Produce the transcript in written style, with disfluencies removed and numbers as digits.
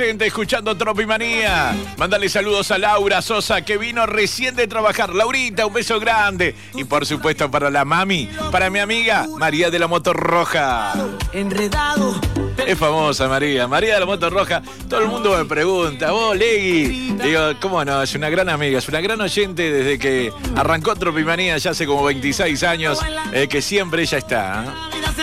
Gente escuchando Tropimanía. Mándale saludos a Laura Sosa, que vino recién de trabajar. Laurita, un beso grande. Y por supuesto para la mami, para mi amiga María de la Moto Roja. Enredado. Es famosa María de la Moto Roja. Todo el mundo me pregunta, vos, Legui. Digo, ¿cómo no? Es una gran amiga, es una gran oyente desde que arrancó Tropimanía ya hace como 26 años, que siempre ella está, ¿eh?